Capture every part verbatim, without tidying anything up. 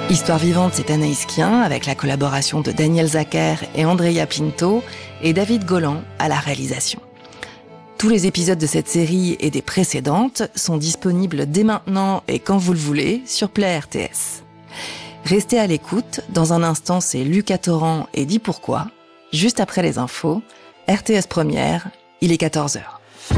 Histoire vivante, c'est Anaïs Kien, avec la collaboration de Daniel Zacher et Andrea Pinto, et David Golan à la réalisation. Tous les épisodes de cette série et des précédentes sont disponibles dès maintenant et quand vous le voulez sur Play R T S. Restez à l'écoute, dans un instant c'est Lucas Torrent et Dis pourquoi. Juste après les infos, R T S Première, il est quatorze heures.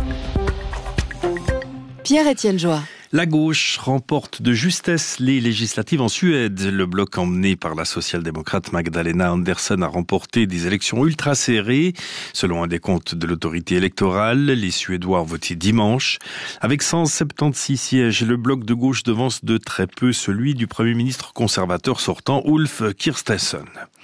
Pierre-Étienne Joie. La gauche remporte de justesse les législatives en Suède. Le bloc emmené par la social-démocrate Magdalena Andersson a remporté des élections ultra serrées. Selon un décompte de l'autorité électorale, les Suédois ont voté dimanche. Avec cent soixante-seize sièges, le bloc de gauche devance de très peu celui du Premier ministre conservateur sortant Ulf Kristersson.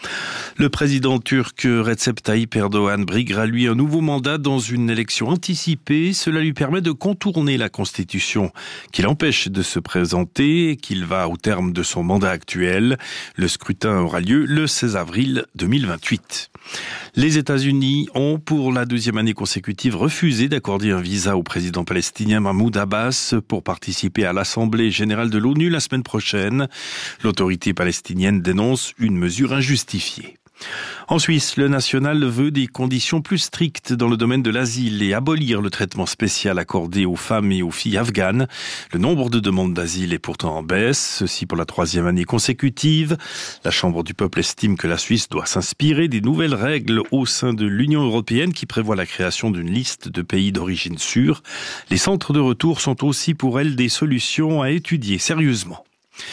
Le président turc Recep Tayyip Erdogan briguera lui un nouveau mandat dans une élection anticipée. Cela lui permet de contourner la Constitution qui l'empêche de se présenter et qu'il va au terme de son mandat actuel. Le scrutin aura lieu le seize avril deux mille vingt-huit. Les États-Unis ont, pour la deuxième année consécutive, refusé d'accorder un visa au président palestinien Mahmoud Abbas pour participer à l'Assemblée générale de l'ONU la semaine prochaine. L'autorité palestinienne dénonce une mesure injustifiée. En Suisse, le national veut des conditions plus strictes dans le domaine de l'asile et abolir le traitement spécial accordé aux femmes et aux filles afghanes. Le nombre de demandes d'asile est pourtant en baisse, ceci pour la troisième année consécutive. La Chambre du peuple estime que la Suisse doit s'inspirer des nouvelles règles au sein de l'Union européenne qui prévoit la création d'une liste de pays d'origine sûrs. Les centres de retour sont aussi pour elle des solutions à étudier sérieusement.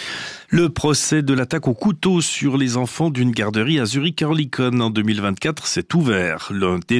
Le procès de l'attaque au couteau sur les enfants d'une garderie à Zurich-Oerlikon en deux mille vingt-quatre s'est ouvert.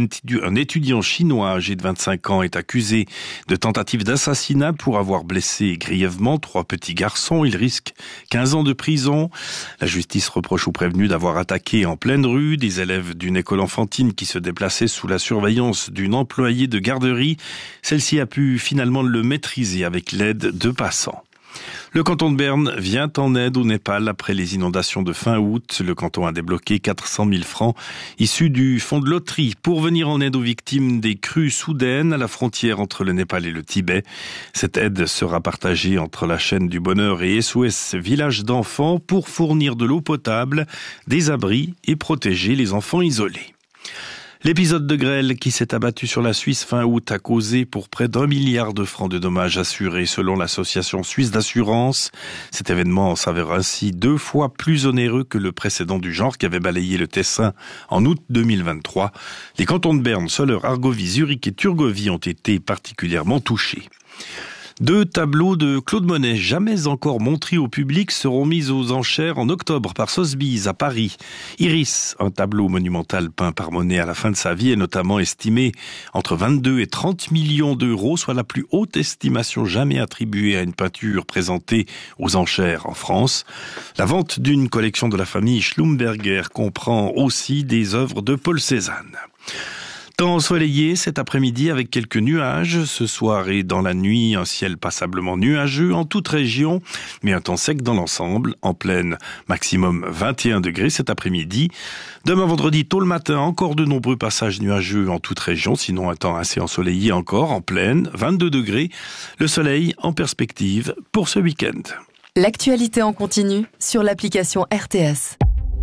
Un étudiant chinois âgé de vingt-cinq ans est accusé de tentative d'assassinat pour avoir blessé grièvement trois petits garçons. Il risque quinze ans de prison. La justice reproche aux prévenus d'avoir attaqué en pleine rue des élèves d'une école enfantine qui se déplaçaient sous la surveillance d'une employée de garderie. Celle-ci a pu finalement le maîtriser avec l'aide de passants. Le canton de Berne vient en aide au Népal après les inondations de fin août. Le canton a débloqué quatre cent mille francs issus du fonds de loterie pour venir en aide aux victimes des crues soudaines à la frontière entre le Népal et le Tibet. Cette aide sera partagée entre la chaîne du bonheur et S O S Village d'enfants pour fournir de l'eau potable, des abris et protéger les enfants isolés. L'épisode de grêle qui s'est abattu sur la Suisse fin août a causé pour près d'un milliard de francs de dommages assurés selon l'association suisse d'assurance. Cet événement s'avère ainsi deux fois plus onéreux que le précédent du genre qui avait balayé le Tessin en août deux mille vingt-trois. Les cantons de Berne, Soleure, Argovie, Zurich et Thurgovie ont été particulièrement touchés. Deux tableaux de Claude Monet, jamais encore montrés au public, seront mis aux enchères en octobre par Sotheby's à Paris. Iris, un tableau monumental peint par Monet à la fin de sa vie, est notamment estimé entre vingt-deux et trente millions d'euros, soit la plus haute estimation jamais attribuée à une peinture présentée aux enchères en France. La vente d'une collection de la famille Schlumberger comprend aussi des œuvres de Paul Cézanne. Temps ensoleillé cet après-midi avec quelques nuages. Ce soir et dans la nuit, un ciel passablement nuageux en toute région, mais un temps sec dans l'ensemble. En pleine, maximum vingt et un degrés cet après-midi. Demain vendredi, tôt le matin, encore de nombreux passages nuageux en toute région, sinon un temps assez ensoleillé encore, en pleine, vingt-deux degrés. Le soleil en perspective pour ce week-end. L'actualité en continu sur l'application R T S.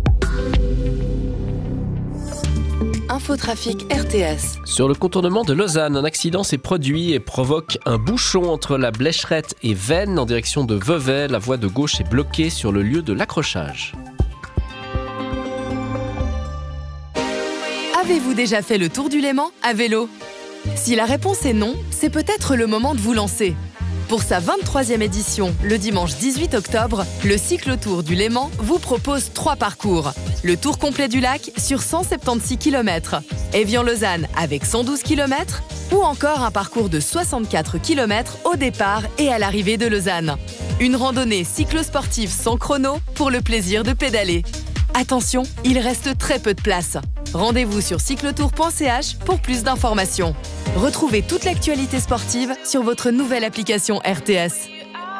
Infotrafic R T S. Sur le contournement de Lausanne, un accident s'est produit et provoque un bouchon entre la Blécherette et Veynes en direction de Vevey. La voie de gauche est bloquée sur le lieu de l'accrochage. Avez-vous déjà fait le tour du Léman à vélo ? Si la réponse est non, c'est peut-être le moment de vous lancer. Pour sa vingt-troisième édition, le dimanche dix-huit octobre, le cyclotour du Léman vous propose trois parcours. Le tour complet du lac sur cent soixante-seize kilomètres, Évian-Lausanne avec cent douze kilomètres, ou encore un parcours de soixante-quatre kilomètres au départ et à l'arrivée de Lausanne. Une randonnée cyclosportive sans chrono pour le plaisir de pédaler. Attention, il reste très peu de place. Rendez-vous sur cyclotour point c h pour plus d'informations. Retrouvez toute l'actualité sportive sur votre nouvelle application R T S.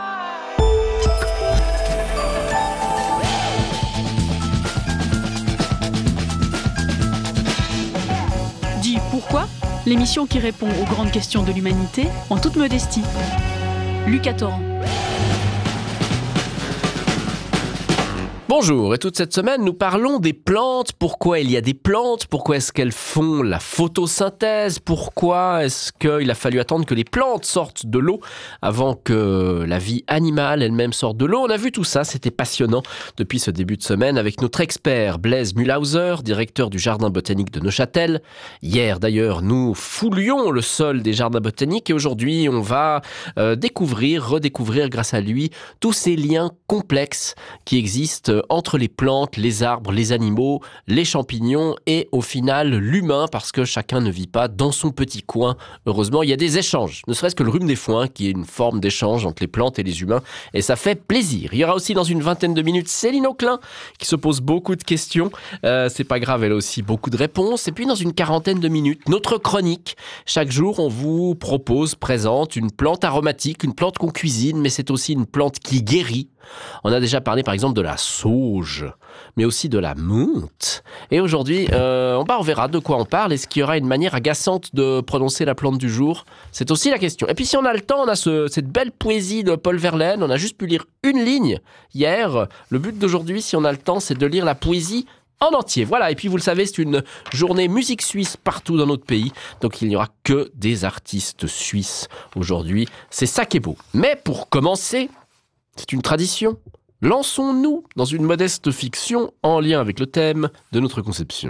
Dis pourquoi ? L'émission qui répond aux grandes questions de l'humanité en toute modestie. Lucas Torrent. Bonjour, et toute cette semaine, nous parlons des plantes. Pourquoi il y a des plantes? Pourquoi est-ce qu'elles font la photosynthèse? Pourquoi est-ce qu'il a fallu attendre que les plantes sortent de l'eau avant que la vie animale elle-même sorte de l'eau? On a vu tout ça, c'était passionnant depuis ce début de semaine avec notre expert Blaise Mühlhauser, directeur du Jardin botanique de Neuchâtel. Hier d'ailleurs, nous foulions le sol des jardins botaniques et aujourd'hui, on va euh, découvrir, redécouvrir grâce à lui tous ces liens complexes qui existent entre les plantes, les arbres, les animaux, les champignons et au final l'humain, parce que chacun ne vit pas dans son petit coin. Heureusement, il y a des échanges, ne serait-ce que le rhume des foins qui est une forme d'échange entre les plantes et les humains et ça fait plaisir. Il y aura aussi dans une vingtaine de minutes Céline Auclin qui se pose beaucoup de questions, euh, c'est pas grave, elle a aussi beaucoup de réponses. Et puis dans une quarantaine de minutes, notre chronique. Chaque jour, on vous propose, présente une plante aromatique, une plante qu'on cuisine, mais c'est aussi une plante qui guérit. On a déjà parlé par exemple de la sauge, mais aussi de la menthe. Et aujourd'hui, euh, on, bah, on verra de quoi on parle. Est-ce qu'il y aura une manière agaçante de prononcer la plante du jour? C'est aussi la question. Et puis si on a le temps, on a ce, cette belle poésie de Paul Verlaine. On a juste pu lire une ligne hier. Le but d'aujourd'hui, si on a le temps, c'est de lire la poésie en entier. Voilà, et puis vous le savez, c'est une journée musique suisse partout dans notre pays. Donc il n'y aura que des artistes suisses aujourd'hui. C'est ça qui est beau. Mais pour commencer... c'est une tradition. Lançons-nous dans une modeste fiction en lien avec le thème de notre conception.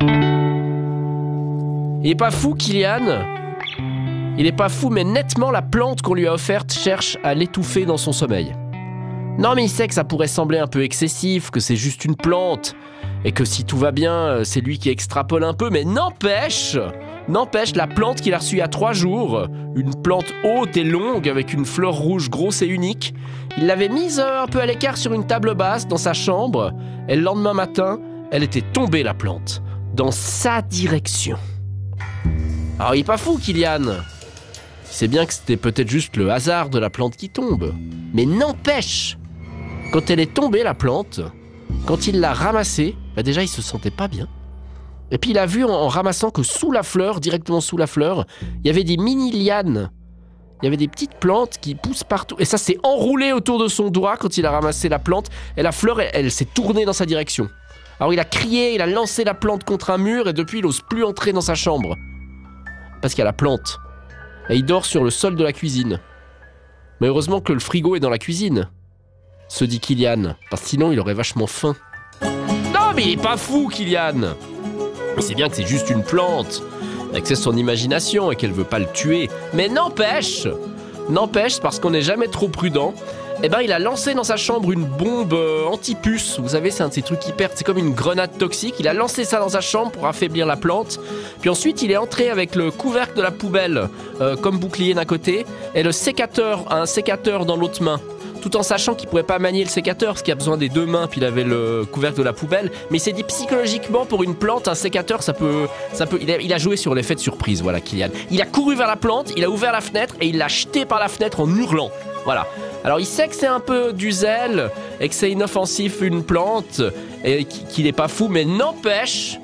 Il est pas fou, Kylian. Il est pas fou, mais nettement la plante qu'on lui a offerte cherche à l'étouffer dans son sommeil. Non, mais il sait que ça pourrait sembler un peu excessif, que c'est juste une plante, et que si tout va bien, c'est lui qui extrapole un peu, mais n'empêche... N'empêche, la plante qu'il a reçue il y a trois jours, une plante haute et longue avec une fleur rouge grosse et unique, il l'avait mise un peu à l'écart sur une table basse dans sa chambre, et le lendemain matin, elle était tombée la plante, dans sa direction. Alors il est pas fou, Kylian. Il sait bien que c'était peut-être juste le hasard de la plante qui tombe. Mais n'empêche, quand elle est tombée la plante, quand il l'a ramassée, bah déjà il se sentait pas bien. Et puis il a vu en, en ramassant que sous la fleur, directement sous la fleur, il y avait des mini-lianes. Il y avait des petites plantes qui poussent partout. Et ça s'est enroulé autour de son doigt quand il a ramassé la plante. Et la fleur, elle, elle s'est tournée dans sa direction. Alors il a crié, il a lancé la plante contre un mur et depuis il n'ose plus entrer dans sa chambre. Parce qu'il y a la plante. Et il dort sur le sol de la cuisine. Mais heureusement que le frigo est dans la cuisine, se dit Kylian. Parce que sinon il aurait vachement faim. Non mais il est pas fou, Kylian. Il sait bien que c'est juste une plante, et que c'est son imagination et qu'elle veut pas le tuer. Mais n'empêche, n'empêche, parce qu'on n'est jamais trop prudent, eh ben il a lancé dans sa chambre une bombe euh, anti-puce. Vous savez, c'est un de ces trucs hyper... c'est comme une grenade toxique. Il a lancé ça dans sa chambre pour affaiblir la plante. Puis ensuite, il est entré avec le couvercle de la poubelle euh, comme bouclier d'un côté et le sécateur, un sécateur dans l'autre main. Tout en sachant qu'il ne pouvait pas manier le sécateur parce qu'il a besoin des deux mains, puis il avait le couvercle de la poubelle. Mais il s'est dit psychologiquement, pour une plante, un sécateur, ça peut... ça peut. Il a, il a joué sur l'effet de surprise, voilà, Kylian. Il a couru vers la plante, il a ouvert la fenêtre et il l'a jeté par la fenêtre en hurlant. Voilà. Alors il sait que c'est un peu du zèle et que c'est inoffensif une plante et qu'il n'est pas fou, mais n'empêche...